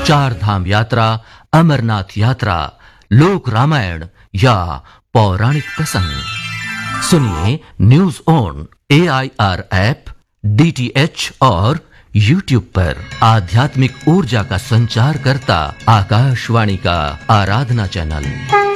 चार धाम यात्रा, अमरनाथ यात्रा, लोक रामायण या पौराणिक प्रसंग सुनिए news on AIR app, DTH और YouTube पर। आध्यात्मिक ऊर्जा का संचार करता आकाशवाणी का आराधना चैनल।